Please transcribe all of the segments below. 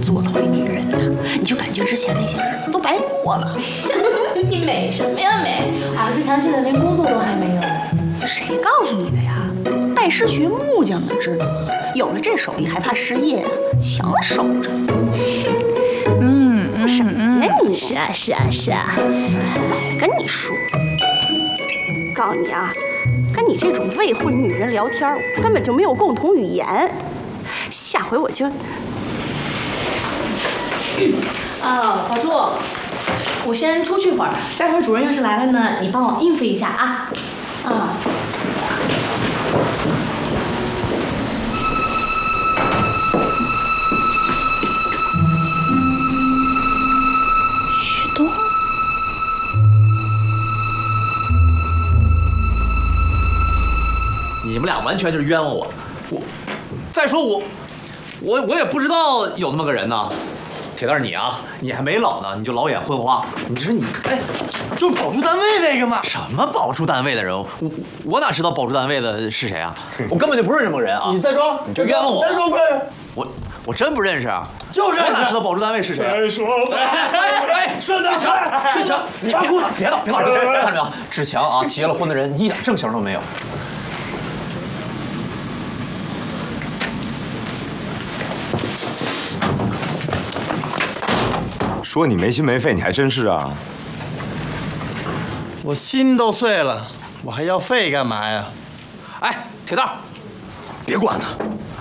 做了回女人呢，你就感觉之前那些日子都白过了。 你美什么呀美？啊，志强现在连工作都还没有呢。 谁告诉你的呀？拜师学木匠呢，知道吗？有了这手艺还怕失业啊？强守着。什么呀你？ 是啊是啊是啊。 跟你说，告诉你啊，跟你这种未婚女人聊天，我根本就没有共同语言。下回我就…… 宝柱，我先出去会儿，待会儿主任要是来了呢，你帮我应付一下啊。 旭东， 你们俩完全就是冤枉我。再说我也不知道有那么个人呢。铁蛋，你啊，你还没老呢，你就老眼昏花。你说你，哎， 就是保住单位那个嘛。 什么保住单位的人？我哪知道保住单位的是谁啊？我根本就不是这么个人啊！ 你再说， 你就冤枉我！ 再说快！ 我真不认识啊！ 就认识。 我哪知道保住单位是谁？ 再说吧。 哎，志强，你别闹！看着没有？志强啊，结了婚的人一点正形都没有。 说你没心没肺，你还真是啊！ 我心都碎了，我还要肺干嘛呀？ 哎，铁蛋，别管他。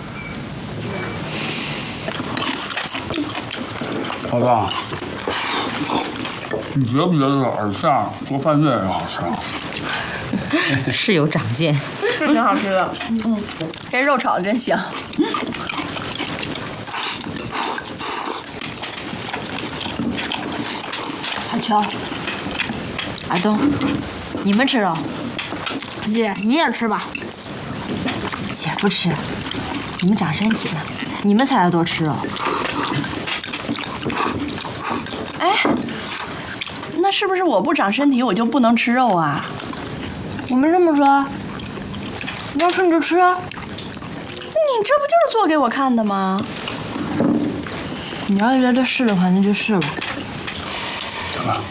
老大，你觉不觉得耳下做饭越来越好吃啊？ 是有长进， 是挺好吃的。这肉炒的真香。 小乔、阿东，你们吃肉？ 姐，你也吃吧。 姐不吃，你们长身体呢，你们才要多吃肉。 哎，那是不是我不长身体，我就不能吃肉啊？ 我没这么说，你要吃你就吃啊。 你这不就是做给我看的吗？ 你要觉得是的话，那就试吧。 行了，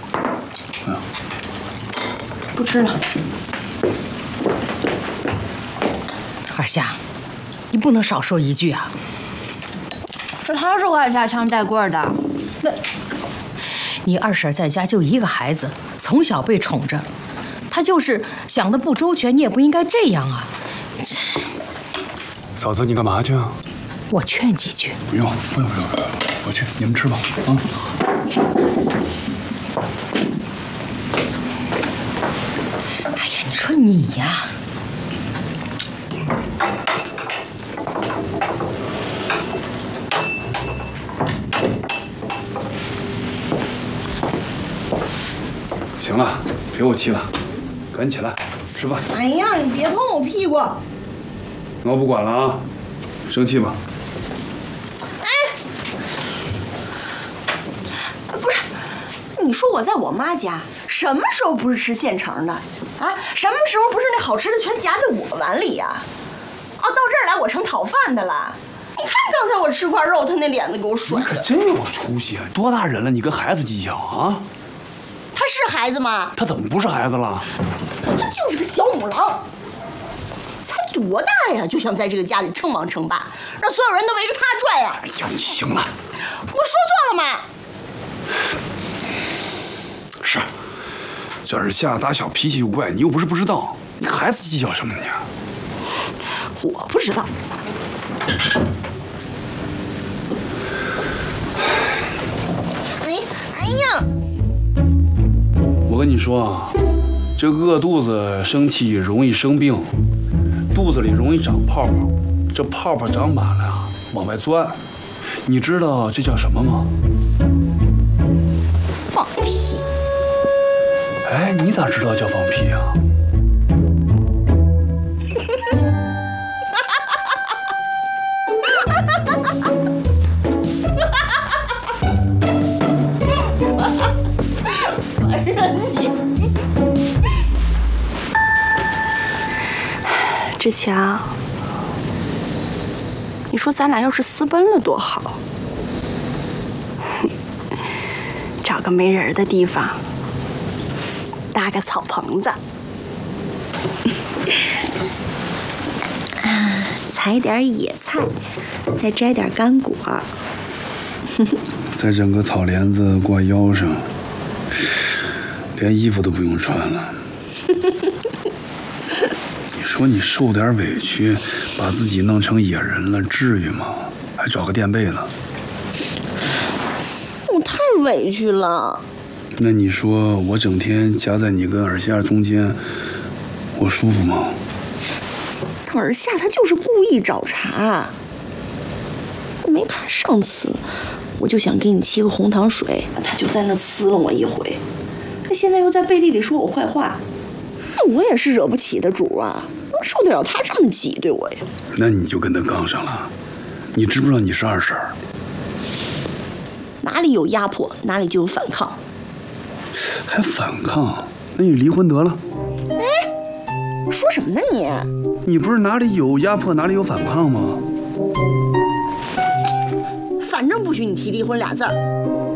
不吃了。 二夏，你不能少说一句啊！ 这他是外家强带棍的。 那，你二婶在家就一个孩子，从小被宠着，她就是想的不周全，你也不应该这样啊！ 嫂子，你干嘛去啊？ 我劝几句。 不用，我去，你们吃吧，啊。 哎呀，你说你呀， 行了，别怄气了，赶紧起来吃饭。 哎呀，你别碰我屁股！ 那我不管了啊，生气吧。 你说我在我妈家，什么时候不是吃现成的啊？什么时候不是那好吃的全夹在我碗里呀？哦，到这儿来我成讨饭的了。你看刚才我吃块肉，他那脸子给我甩你可的。 真有出息啊！多大人了，你跟孩子计较啊？ 他是孩子吗？ 他怎么不是孩子了？ 他就是个小母狼，才多大呀，就想在这个家里称王称霸，让所有人都围着他转呀！ 哎呀，你行了。 我说错了吗？ 是，这耳下打小脾气又怪，你又不是不知道，你孩子计较什么呢？ 我不知道。哎呀！ 我跟你说啊，这饿肚子生气容易生病，肚子里容易长泡泡，这泡泡长满了呀，往外钻。你知道这叫什么吗？ 放屁！ 哎，你咋知道叫放屁啊？ 烦人你！志强，你说咱俩要是私奔了多好？ 找个没人的地方，搭个草棚子，采点野菜，再摘点干果， 再整个草帘子挂腰上，连衣服都不用穿了。你说你受点委屈，把自己弄成野人了，至于吗？还找个垫背呢？ 我太委屈了。 那你说我整天夹在你跟尔夏中间，我舒服吗？ 尔夏他就是故意找茬。我没看上次，我就想给你沏个红糖水，他就在那呲了我一回。他现在又在背地里说我坏话，那我也是惹不起的主啊，能受得了他这么挤兑我呀？ 那你就跟他杠上了。你知不知道你是二婶儿？ 哪里有压迫，哪里就有反抗。 还反抗？那你离婚得了。 说什么呢你？ 你不是哪里有压迫哪里有反抗吗？ 反正不许你提离婚俩字儿。